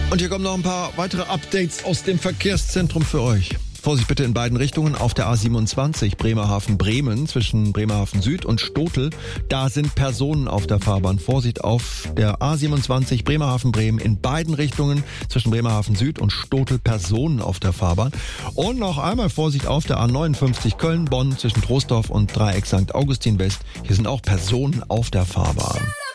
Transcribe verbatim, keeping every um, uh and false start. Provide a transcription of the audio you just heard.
Und hier kommen noch ein paar weitere Updates aus dem Verkehrszentrum für euch. Vorsicht bitte in beiden Richtungen auf der A siebenundzwanzig Bremerhaven-Bremen zwischen Bremerhaven Süd und Stotel. Da sind Personen auf der Fahrbahn. Vorsicht auf der A siebenundzwanzig Bremerhaven-Bremen in beiden Richtungen zwischen Bremerhaven Süd und Stotel, Personen auf der Fahrbahn. Und noch einmal Vorsicht auf der A neunundfünfzig Köln-Bonn zwischen Troisdorf und Dreieck Sankt Augustin West. Hier sind auch Personen auf der Fahrbahn.